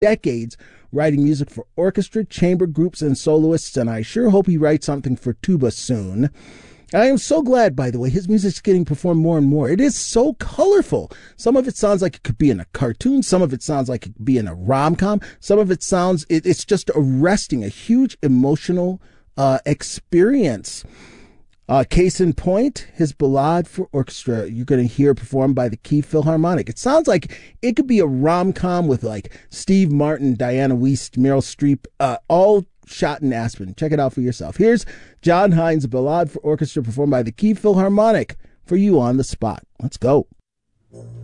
decades writing music for orchestra, chamber groups, and soloists, and I sure hope he writes something for tuba soon. I am so glad, by the way, his music's getting performed more and more. It is so colorful. Some of it sounds like it could be in a cartoon. Some of it sounds like it could be in a rom-com. Some of it sounds, it's just arresting, a huge emotional experience. Case in point, his Ballade for Orchestra, you're going to hear performed by the Key Philharmonic. It sounds like it could be a rom-com with like Steve Martin, Diana Wiest, Meryl Streep, all shot in Aspen. Check it out for yourself. Here's John Hines' Ballade for Orchestra performed by the Key Philharmonic for you on the spot. Let's go.